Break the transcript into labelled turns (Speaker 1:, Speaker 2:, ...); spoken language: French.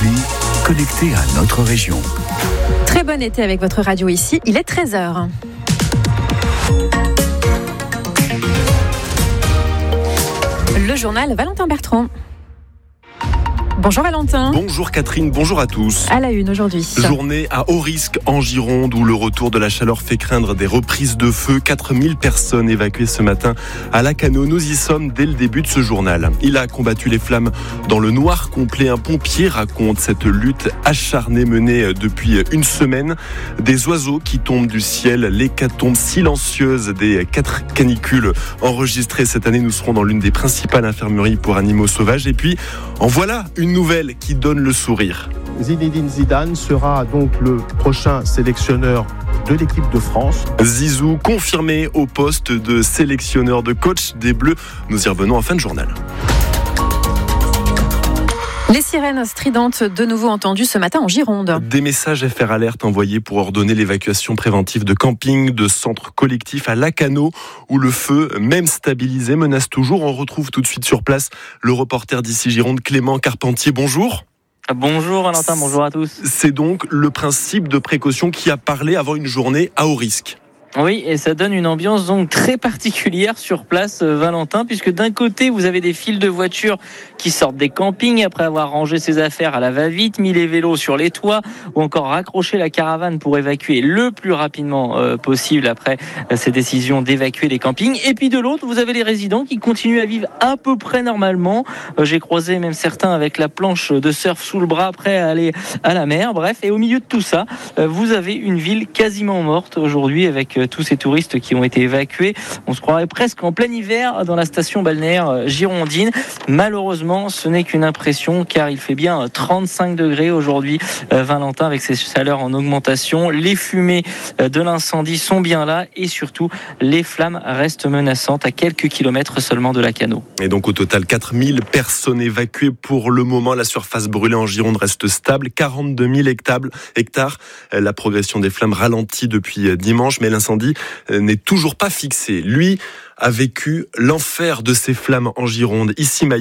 Speaker 1: Appli, connecté à notre région.
Speaker 2: Très bon été avec votre radio ici, il est 13h. Le journal Valentin Bertrand. Bonjour Valentin.
Speaker 3: Bonjour Catherine, bonjour à tous.
Speaker 2: À la une aujourd'hui.
Speaker 3: Journée à haut risque en Gironde où le retour de la chaleur fait craindre des reprises de feu. 4000 personnes évacuées ce matin à Lacanau. Nous y sommes dès le début de ce journal. Il a combattu les flammes dans le noir complet. Un pompier raconte cette lutte acharnée menée depuis une semaine. Des oiseaux qui tombent du ciel, l'hécatombe silencieuse des 4 canicules enregistrées cette année. Nous serons dans l'une des principales infirmeries pour animaux sauvages. Et puis, en voilà une nouvelle qui donne le sourire.
Speaker 4: Zinedine Zidane sera donc le prochain sélectionneur de l'équipe de France.
Speaker 3: Zizou confirmé au poste de sélectionneur de coach des Bleus. Nous y revenons en fin de journal.
Speaker 2: Les sirènes stridentes de nouveau entendues ce matin en Gironde.
Speaker 3: Des messages FR Alert envoyés pour ordonner l'évacuation préventive de campings, de centres collectifs à Lacanau où le feu, même stabilisé, menace toujours. On retrouve tout de suite sur place le reporter d'ici Gironde, Clément Carpentier. Bonjour.
Speaker 5: Bonjour Valentin, bonjour à tous.
Speaker 3: C'est donc le principe de précaution qui a parlé avant une journée à haut risque.
Speaker 5: Oui, et ça donne une ambiance donc très particulière sur place, Valentin, puisque d'un côté, vous avez des files de voitures qui sortent des campings après avoir rangé ses affaires à la va-vite, mis les vélos sur les toits ou encore raccroché la caravane pour évacuer le plus rapidement possible après ces décisions d'évacuer les campings. Et puis de l'autre, vous avez les résidents qui continuent à vivre à peu près normalement. J'ai croisé même certains avec la planche de surf sous le bras, prêts à aller à la mer. Bref, et au milieu de tout ça, vous avez une ville quasiment morte aujourd'hui avec tous ces touristes qui ont été évacués. On se croirait presque en plein hiver dans la station balnéaire girondine. Malheureusement, ce n'est qu'une impression car il fait bien 35 degrés aujourd'hui, Valentin, avec ces chaleurs en augmentation. Les fumées de l'incendie sont bien là et surtout, les flammes restent menaçantes à quelques kilomètres seulement de Lacanau.
Speaker 3: Et donc au total, 4000 personnes évacuées pour le moment. La surface brûlée en Gironde reste stable, 42 000 hectares. La progression des flammes ralentit depuis dimanche, mais l'incendie n'est toujours pas fixé. Lui a vécu l'enfer de ces flammes en Gironde. Ici,